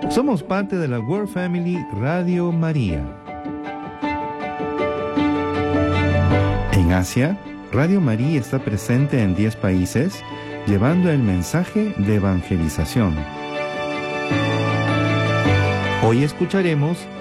Somos parte de la World Family Radio María. En Asia, Radio María está presente en 10 países, llevando el mensaje de evangelización. Hoy escucharemos